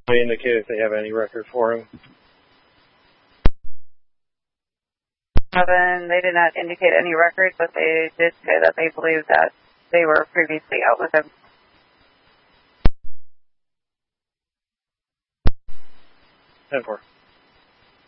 They indicate if they have any record for him. They did not indicate any record, but they did say that they believe that they were previously out with him. 10-4.